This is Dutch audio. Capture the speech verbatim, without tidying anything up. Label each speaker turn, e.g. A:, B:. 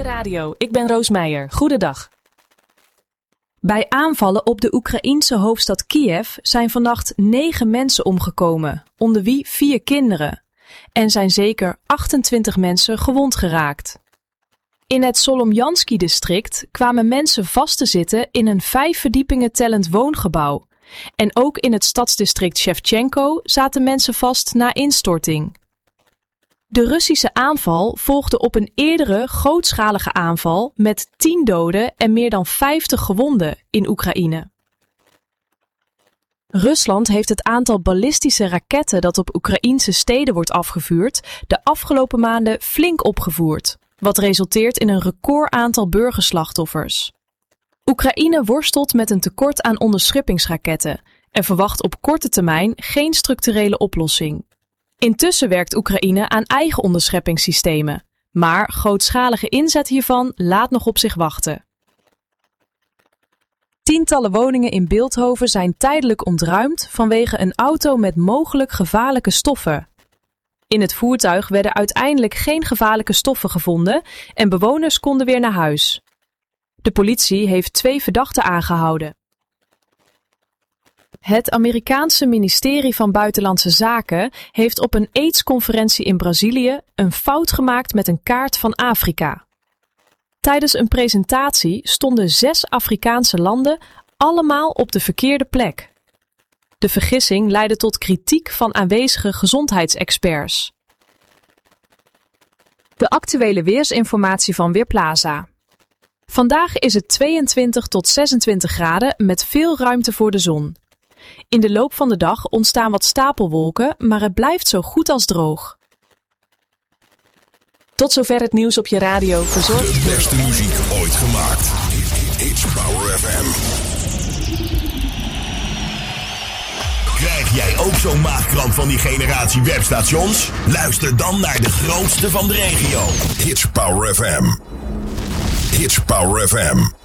A: Radio, ik ben Roos Meijer. Goedendag. Bij aanvallen op de Oekraïense hoofdstad Kiev zijn vannacht negen mensen omgekomen, onder wie vier kinderen. En zijn zeker achtentwintig mensen gewond geraakt. In het Solomjansky-district kwamen mensen vast te zitten in een vijf verdiepingen tellend woongebouw. En ook in het stadsdistrict Shevchenko zaten mensen vast na instorting. De Russische aanval volgde op een eerdere grootschalige aanval met tien doden en meer dan vijftig gewonden in Oekraïne. Rusland heeft het aantal ballistische raketten dat op Oekraïense steden wordt afgevuurd de afgelopen maanden flink opgevoerd, wat resulteert in een record aantal burgerslachtoffers. Oekraïne worstelt met een tekort aan onderscheppingsraketten en verwacht op korte termijn geen structurele oplossing. Intussen werkt Oekraïne aan eigen onderscheppingssystemen, maar grootschalige inzet hiervan laat nog op zich wachten. Tientallen woningen in Bilthoven zijn tijdelijk ontruimd vanwege een auto met mogelijk gevaarlijke stoffen. In het voertuig werden uiteindelijk geen gevaarlijke stoffen gevonden en bewoners konden weer naar huis. De politie heeft twee verdachten aangehouden. Het Amerikaanse ministerie van Buitenlandse Zaken heeft op een AIDS-conferentie in Brazilië een fout gemaakt met een kaart van Afrika. Tijdens een presentatie stonden zes Afrikaanse landen allemaal op de verkeerde plek. De vergissing leidde tot kritiek van aanwezige gezondheidsexperts. De actuele weersinformatie van Weerplaza. Vandaag is het tweeëntwintig tot zesentwintig graden met veel ruimte voor de zon. In de loop van de dag ontstaan wat stapelwolken, maar het blijft zo goed als droog. Tot zover het nieuws op je radio. Verzorgd.
B: De beste muziek ooit gemaakt. It's Power F M. Krijg jij ook zo'n maagkramp van die generatie webstations? Luister dan naar de grootste van de regio. It's Power F M. It's Power F M.